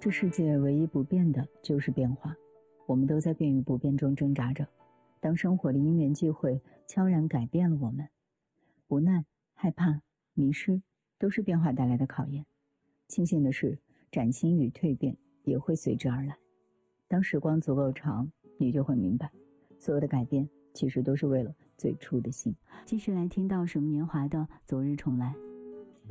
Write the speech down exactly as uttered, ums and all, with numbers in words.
这世界唯一不变的就是变化，我们都在变与不变中挣扎着。当生活的因缘际会悄然改变了我们，无奈、害怕、迷失，都是变化带来的考验。庆幸的是，崭新与蜕变也会随之而来。当时光足够长，你就会明白，所有的改变其实都是为了最初的心。继续来听到水木年华的《昨日重来》。